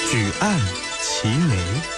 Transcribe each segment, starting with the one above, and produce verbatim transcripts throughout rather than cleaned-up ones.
举案齐眉。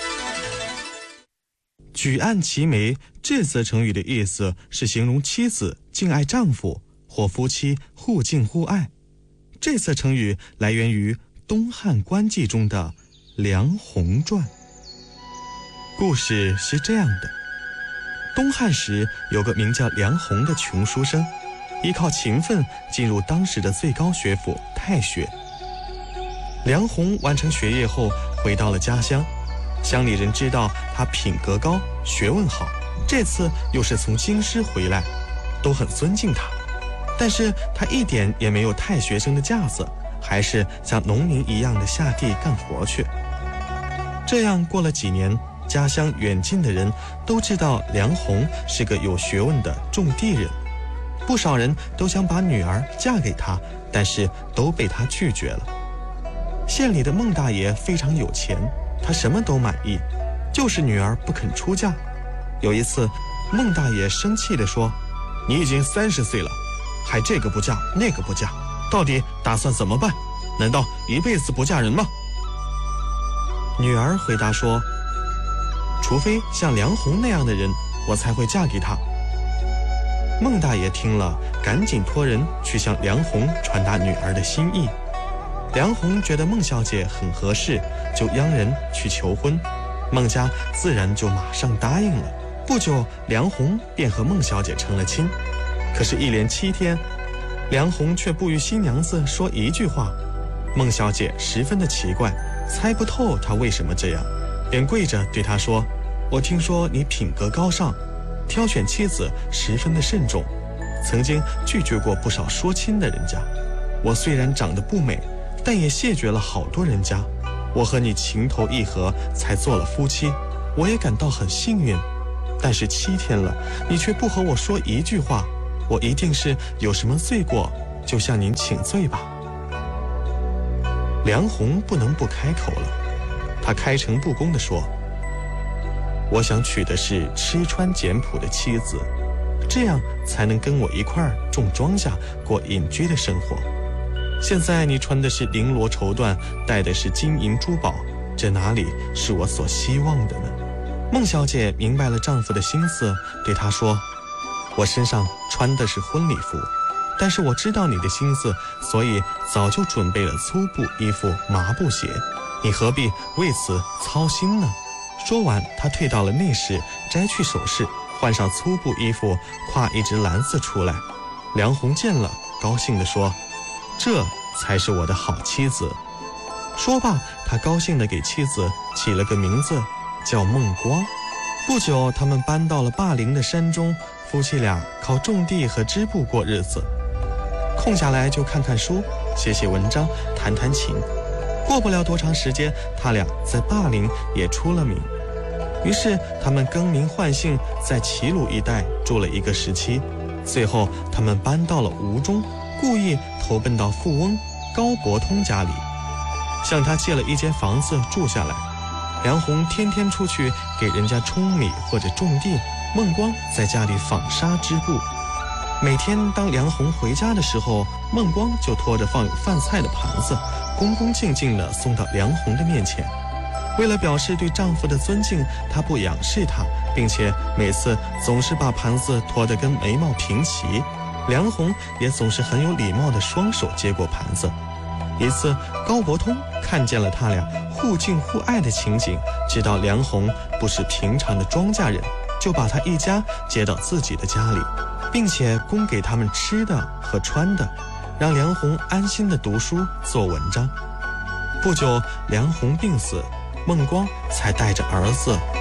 举案齐眉这则成语的意思是形容妻子敬爱丈夫，或夫妻互敬互爱。这则成语来源于东汉官记中的梁鸿传。故事是这样的，东汉时有个名叫梁鸿的穷书生，依靠勤奋进入当时的最高学府太学。梁鸿完成学业后回到了家乡，乡里人知道他品格高，学问好，这次又是从京师回来，都很尊敬他。但是他一点也没有太学生的架子，还是像农民一样的下地干活去。这样过了几年，家乡远近的人都知道梁鸿是个有学问的种地人，不少人都想把女儿嫁给他，但是都被他拒绝了。县里的孟大爷非常有钱，他什么都满意，就是女儿不肯出嫁。有一次，孟大爷生气地说：“你已经三十岁了，还这个不嫁那个不嫁，到底打算怎么办？难道一辈子不嫁人吗？”女儿回答说：“除非像梁鸿那样的人，我才会嫁给他。”孟大爷听了，赶紧托人去向梁鸿传达女儿的心意。梁鸿觉得孟小姐很合适，就央人去求婚，孟家自然就马上答应了。不久，梁鸿便和孟小姐成了亲。可是，一连七天，梁鸿却不与新娘子说一句话。孟小姐十分的奇怪，猜不透他为什么这样，便跪着对他说：“我听说你品格高尚，挑选妻子十分的慎重，曾经拒绝过不少说亲的人家。我虽然长得不美，但也谢绝了好多人家。我和你情投意合，才做了夫妻，我也感到很幸运。但是七天了，你却不和我说一句话，我一定是有什么罪过，就向您请罪吧。”梁鸿不能不开口了，他开诚布公地说：“我想娶的是吃穿简朴的妻子，这样才能跟我一块儿种庄稼，过隐居的生活。现在你穿的是绫罗绸缎，戴的是金银珠宝，这哪里是我所希望的呢？”孟小姐明白了丈夫的心思，对他说：“我身上穿的是婚礼服，但是我知道你的心思，所以早就准备了粗布衣服、麻布鞋，你何必为此操心呢？”说完，她退到了内室，摘去首饰，换上粗布衣服，挎一只篮子出来。梁鸿见了，高兴地说：“这才是我的好妻子。”说罢，他高兴地给妻子起了个名字，叫孟光。不久，他们搬到了霸陵的山中，夫妻俩靠种地和织布过日子。空下来就看看书，写写文章，弹弹琴。过不了多长时间，他俩在霸陵也出了名。于是他们更名换姓，在齐鲁一带住了一个时期。最后他们搬到了吴中，故意投奔到富翁高伯通家里，向他借了一间房子住下来。梁鸿天天出去给人家舂米或者种地，孟光在家里纺纱织布。每天当梁鸿回家的时候，孟光就拖着放有饭菜的盘子，恭恭敬敬地送到梁鸿的面前。为了表示对丈夫的尊敬，她不仰视他，并且每次总是把盘子拖得跟眉毛平齐。梁鸿也总是很有礼貌地双手接过盘子。一次，高伯通看见了他俩互敬互爱的情景，知道梁鸿不是平常的庄稼人，就把他一家接到自己的家里，并且供给他们吃的和穿的，让梁鸿安心地读书做文章。不久，梁鸿病死，孟光才带着儿子